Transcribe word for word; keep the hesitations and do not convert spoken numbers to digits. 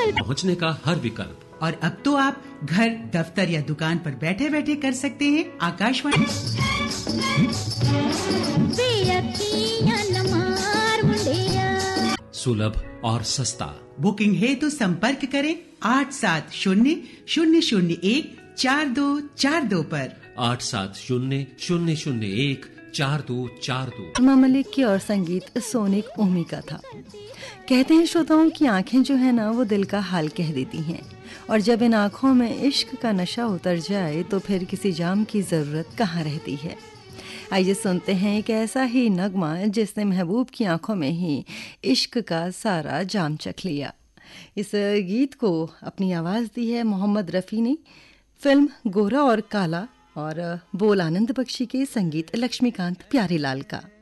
पहुंचने का हर विकल्प। और अब तो आप घर, दफ्तर या दुकान पर बैठे बैठे कर सकते हैं आकाशवाणी। सुलभ और सस्ता। बुकिंग है तो संपर्क करें आठ सात शून्य शून्य शून्य एक चार दो चार दो पर। आठ सात शून्य शून्य शून्य एक चार दो चार दो। सलमा मलिक की और संगीत सोनिक ओमी का था। कहते हैं श्रोताओं की आंखें जो है ना वो दिल का हाल कह देती हैं, और जब इन आंखों में इश्क का नशा उतर जाए तो फिर किसी जाम की जरूरत कहाँ रहती है। आइए सुनते हैं एक ऐसा ही नगमा जिसने महबूब की आंखों में ही इश्क का सारा जाम चख लिया। इस गीत को अपनी आवाज़ दी है मोहम्मद रफ़ी ने। फिल्म गोरा और काला और बोल आनंद बख्शी के, संगीत लक्ष्मीकांत प्यारेलाल का।